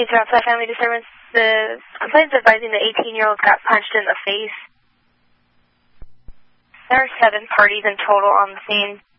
East Outside Family Disturbance. The complaint is advising the 18-year-old got punched in the face. There are 7 parties in total on the scene.